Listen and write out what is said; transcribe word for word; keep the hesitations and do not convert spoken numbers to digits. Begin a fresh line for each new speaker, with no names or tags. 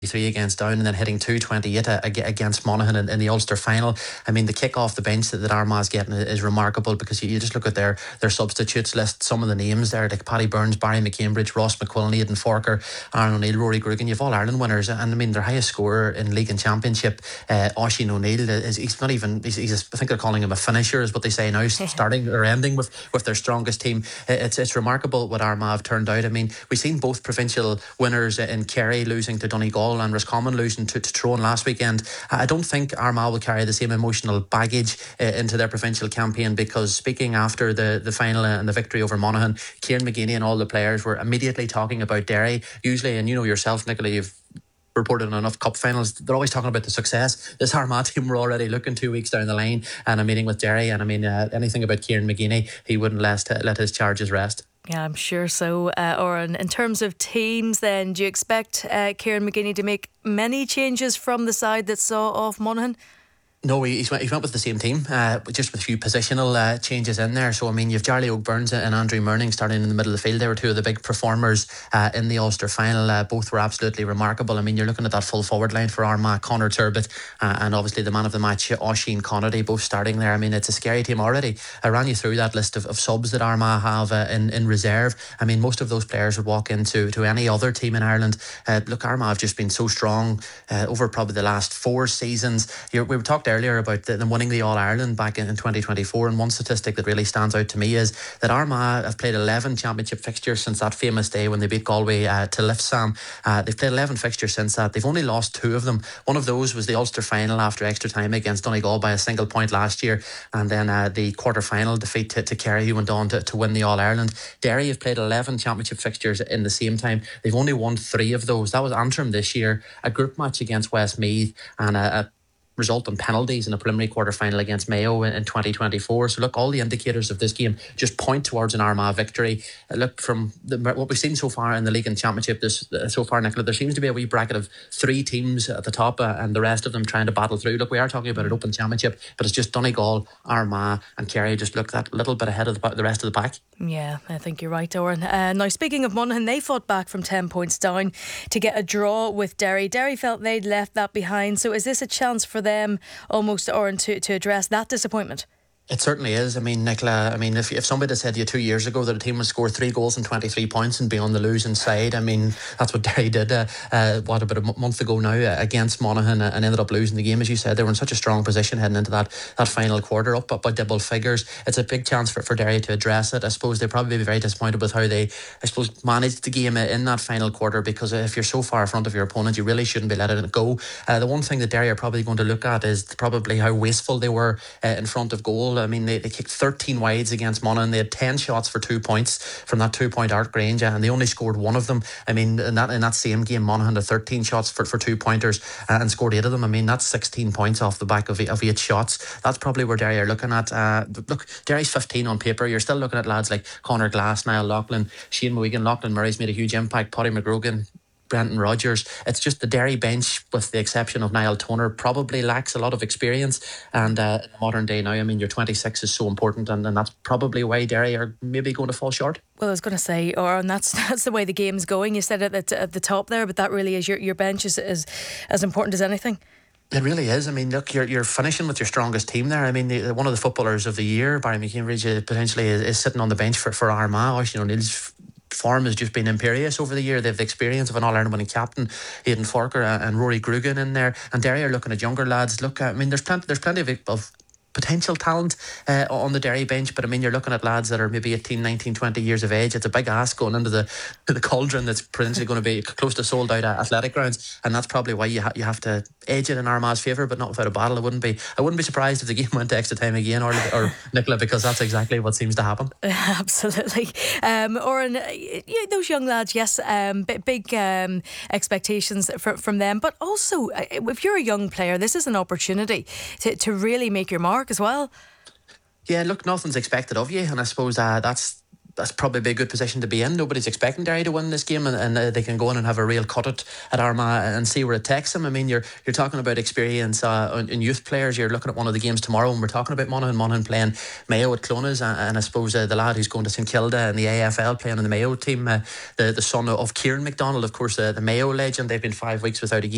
three against Down and then hitting two twenty-eight against Monaghan in, in the Ulster final. I mean, the kick off the bench that, that Armagh's getting is remarkable, because you, you just look at their their substitutes list, some of the names there, like Paddy Burns, Barry McCambridge, Ross McQuillan, Aidan Forker, Aaron O'Neill, Rory Grugan. You've all Ireland winners, and I mean their highest scorer in league and championship, uh, Oisin O'Neill, is he's not even he's, he's a, I think they're calling him a finisher, is what they say now, starting or ending with, with their strongest team. It's it's remarkable what Armagh have turned out. I mean, we've seen both provincial winners in Kerry losing to Donegal and Roscommon losing to, to Tyrone last weekend. I don't think Armagh will carry the same emotional baggage uh, into their provincial campaign, because speaking after the, the final and the victory over Monaghan, Kieran McGeeney and all the players were immediately talking about Derry. Usually, and you know yourself, Nicola, you've reported on enough cup finals, they're always talking about the success. This Armagh team were already looking two weeks down the line and a meeting with Derry, and I mean uh, anything about Kieran McGeeney, he wouldn't let, let his charges rest.
Yeah, I'm sure so. Uh, Oran, in terms of teams then, do you expect uh, Kieran McGeeney to make many changes from the side that saw off Monaghan?
No, he, he went with the same team, uh, just with a few positional uh, changes in there. So, I mean, you've Jarly O'Burns and Andrew Murning starting in the middle of the field. They were two of the big performers uh, in the Ulster final. Uh, both were absolutely remarkable. I mean, you're looking at that full forward line for Armagh, Conor Turbot, uh, and obviously the man of the match, Oisin Connady, both starting there. I mean, it's a scary team already. I ran you through that list of, of subs that Armagh have uh, in, in reserve. I mean, most of those players would walk into to any other team in Ireland. Uh, look, Armagh have just been so strong uh, over probably the last four seasons. You're, we talked earlier about the, them winning the All-Ireland back in, in twenty twenty-four, and one statistic that really stands out to me is that Armagh have played eleven championship fixtures since that famous day when they beat Galway uh, to lift Sam. Uh, they've played eleven fixtures since that. They've only lost two of them. One of those was the Ulster final after extra time against Donegal by a single point last year, and then uh, the quarter-final defeat to, to Kerry, who went on to, to win the All-Ireland. Derry have played eleven championship fixtures in the same time. They've only won three of those. That was Antrim this year, a group match against Westmeath, and a, a result in penalties in a preliminary quarter final against Mayo in, in twenty twenty-four. So look, all the indicators of this game just point towards an Armagh victory. Uh, look, from the, what we've seen so far in the league and championship this uh, so far, Nicola, there seems to be a wee bracket of three teams at the top uh, and the rest of them trying to battle through. Look, we are talking about an open championship, but it's just Donegal, Armagh and Kerry just look that little bit ahead of the, the rest of the pack.
Yeah, I think you're right, Oran. Uh, now, speaking of Monaghan, they fought back from ten points down to get a draw with Derry. Derry felt they'd left that behind. So is this a chance for them almost, Oran, to, to address that disappointment?
It certainly is. I mean, Nicola, I mean, if if somebody had said to you two years ago that a team would score three goals and twenty-three points and be on the losing side, I mean, that's what Derry did, uh, uh, what, about a m- month ago now uh, against Monaghan, uh, and ended up losing the game. As you said, they were in such a strong position heading into that, that final quarter, up, up by double figures. It's a big chance for, for Derry to address it. I suppose they'll probably be very disappointed with how they, I suppose, managed the game in that final quarter, because if you're so far in front of your opponent, you really shouldn't be letting it go. Uh, the one thing that Derry are probably going to look at is probably how wasteful they were uh, in front of goal. I mean, they, they kicked thirteen wides against Monaghan. They had ten shots for two points from that two point arc range, and they only scored one of them. I mean, in that in that same game, Monaghan had thirteen shots for, for two pointers uh, and scored eight of them. I mean, that's sixteen points off the back of eight, of eight shots. That's probably where Derry are looking at. Uh, look, Derry's fifteen on paper. You're still looking at lads like Conor Glass, Niall Loughlin, Shane Mohigan. Loughlin Murray's made a huge impact. Paddy McGrogan, Brenton Rodgers. It's just the Derry bench, with the exception of Niall Toner, probably lacks a lot of experience. And uh, in the modern day now, I mean, your twenty-six is so important, and, and that's probably why Derry are maybe going to fall short.
Well, I was going to say, or and that's that's the way the game's going. You said it at, at the top there, but that really is your your bench is, is as important as anything.
It really is. I mean, look, you're you're finishing with your strongest team there. I mean, the, one of the footballers of the year, Barry McCambridge, uh, potentially is, is sitting on the bench for, for Armagh. Oisin O'Neill's form has just been imperious over the year. They have the experience of an All-Ireland winning captain, Aidan Forker and Rory Grugan in there, and Derry are looking at younger lads. Look, I mean, there's plenty, there's plenty of, of potential talent uh, on the Derry bench, but I mean, you're looking at lads that are maybe eighteen, nineteen, twenty years of age. It's a big ask going into the the cauldron that's potentially going to be close to sold out athletic grounds, and that's probably why you ha- you have to edge it in Armagh's favour, but not without a battle. I wouldn't be I wouldn't be surprised if the game went to extra time again, or or Nicola, because that's exactly what seems to happen.
Absolutely. Um, Oran, yeah, those young lads, yes, um, big um, expectations for, from them, but also if you're a young player, this is an opportunity to, to really make your mark as well.
Yeah, look, nothing's expected of you, and I suppose uh, that's that's probably a good position to be in. Nobody's expecting Derry to win this game, and, and uh, they can go in and have a real cut at, at Armagh and see where it takes them. I mean, you're you're talking about experience uh, in youth players. You're looking at one of the games tomorrow, and we're talking about Monaghan, Monaghan playing Mayo at Clones, and, and I suppose uh, the lad who's going to St Kilda in the A F L playing in the Mayo team, uh, the, the son of Kieran McDonald, of course, uh, the Mayo legend. They've been five weeks without a game.